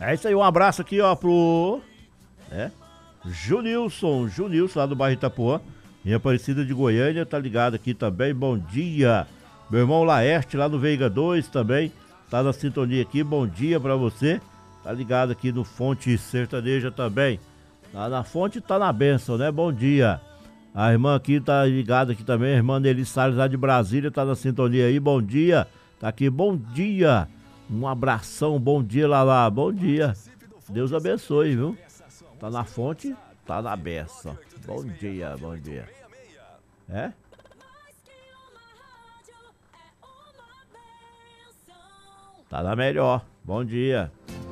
É isso aí, um abraço aqui, ó, pro... É, Junilson lá do bairro Itapuã, em Aparecida de Goiânia, tá ligado aqui também, bom dia. Meu irmão Laerte, lá do Veiga 2 também, tá na sintonia aqui, bom dia pra você. Tá ligado aqui no Fonte Sertaneja também. Tá na fonte, tá na bênção, né? Bom dia. A irmã aqui tá ligada aqui também, a irmã Nelly Salles lá de Brasília, tá na sintonia aí, bom dia. Tá aqui, bom dia. Um abração, bom dia, Lala, bom dia. Deus abençoe, viu? Tá na fonte, tá na bênção. Bom dia, bom dia. É? Tá na melhor, bom dia.